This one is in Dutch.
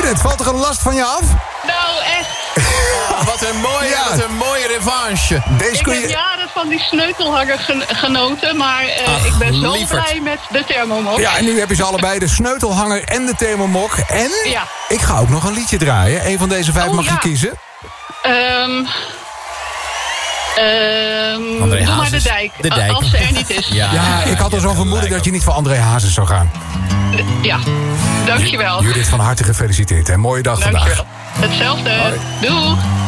Judith, valt er een last van je af? Nou, echt. Wat een mooie revanche. Deze Ik kun heb je... jaren van die sleutelhanger genoten, maar ik ben zo lieverd. blij met de thermomok. Ja, en nu heb je ze allebei, de sleutelhanger en de thermomok. En Ja. ik ga ook nog een liedje draaien. Eén van deze 5 mag je ja. kiezen. André doe maar Hazes. de dijk. De Dijk. Als ze er niet is. Ja, ik had al zo'n vermoeden dat je niet voor André Hazes zou gaan. Ja. Dankjewel. Judith, van harte gefeliciteerd. Hè. Mooie dag vandaag. Dankjewel. Hetzelfde. Hoi. Doei.